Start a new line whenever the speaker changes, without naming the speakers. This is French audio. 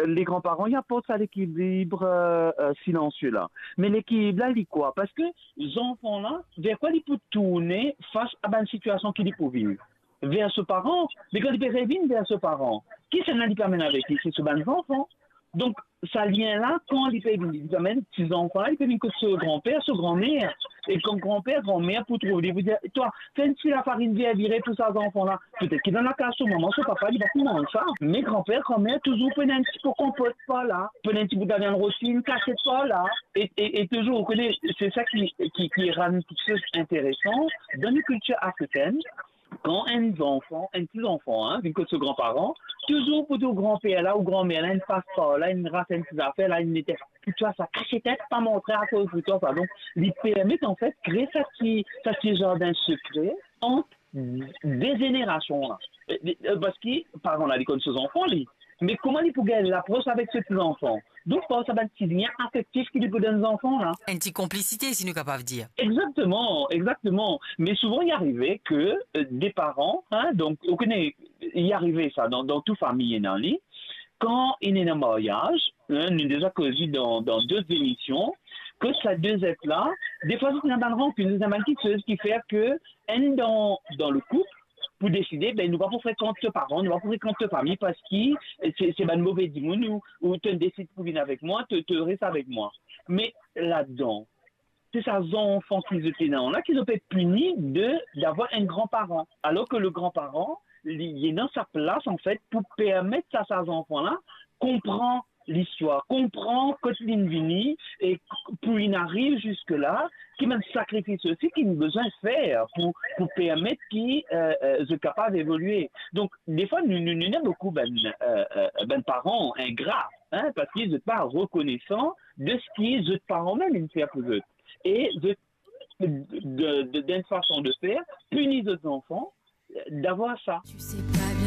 les grands-parents, il n'y a pas ça l'équilibre silencieux là. Mais l'équilibre là, il est quoi? Parce que les enfants là, vers quoi ils peuvent tourner face à une situation qu'ils peuvent vivre? Vers ce parent, mais quand ils peuvent revenir vers ce parent, qui c'est là qui amène avec lui? C'est ce ban enfant. Donc, ça lien là, quand il peut venir, ils amènent petits enfants là, il peut venir que ce grand-père, ce grand-mère. Et quand grand-père, grand-mère, pour trouver, vous dire, toi, fais une la farine vient virer tous ces enfants-là. Peut-être qu'il dans la case au moment, ce papa, il va comprendre ça. Mais grand-père, grand-mère, toujours prenez un petit peu compote pas là. Prenez un petit bout de viande rôtie, une cachette pas là. Et toujours, vous connaissez, c'est ça qui rend quelque chose d'intéressant dans les cultures africaines quand un petit enfant, hein, vu que ce grand-parent, toujours pour ton grand-père là ou grand-mère là, une passeport là, une race, une petite affaire là, une était, tu vois, ça cachait tête, pas montrer à cause de toi, ça. Donc, ils permettent en fait créer ça petit jardin secret entre des générations là. Parce que, par exemple, là, ils connaissent ses enfants, lui. Mais comment ils peuvent gagner l'approche avec ces petits enfants? Donc, ça va être un petit lien affectif qu'il peut donner aux enfants là.
Une petite complicité, si nous capables de dire.
Exactement, exactement. Mais souvent, il arrivait que des parents, hein, donc, on connaît, il arrivait ça dans toute famille dans lit, quand il est en mariage, hein, nous déjà connu dans deux émissions, que ça deux êtres là, des fois, c'est dans le rang, puis nous avons une chose qui fait que, dans le couple, pour décider, ben, nous ne va pas fréquenter tes parents, nous ne va pas fréquenter ta famille parce que c'est un mauvais dimanche ou tu décides pour venir avec moi, tu restes avec moi. Mais là-dedans, c'est ces enfants qui étaient là qui ont été punis d'avoir un grand-parent. Alors que le grand-parent, il est dans sa place, en fait, pour permettre à ces enfants-là comprendre l'histoire, comprendre que c'est vini et pour il arrive jusque-là, qui même sacrifice aussi qu'il a besoin de faire pour permettre qu'ils soient capables d'évoluer. Donc, des fois, nous avons beaucoup de parents ingrats, hein, parce qu'ils ne sont pas reconnaissants de ce qu'ils les parents même ils font pour eux. Et d'une façon de faire, punir les enfants d'avoir ça.
Tu sais